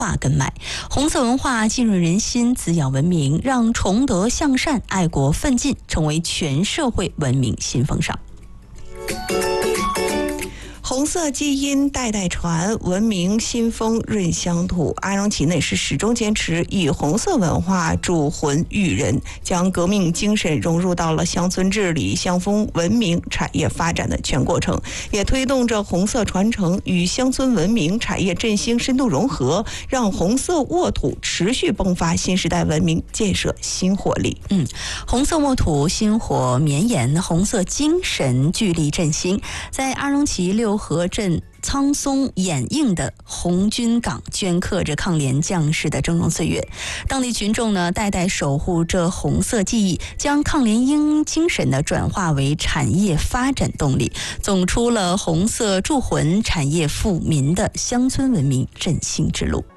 化根脉。红色文化浸润人心，滋养文明，让崇德向善、爱国奋进成为全社会文明新风尚。 红色基因代代传，文明新风润乡土。阿荣旗内是始终坚持以红色文化铸魂育人，将革命精神融入到了乡村治理、乡风文明产业发展的全过程，也推动着红色传承与乡村文明产业振兴深度融合，让红色沃土持续迸发新时代文明建设新活力。 红色沃土薪火绵延，红色精神聚力振兴。在阿荣旗六合镇苍松掩映的红军岗镌刻着抗联将士的峥嵘岁月，当地群众呢代代守护着红色记忆，将抗联精神呢转化为产业发展动力，走出了红色铸魂产业富民的乡村文明振兴之路。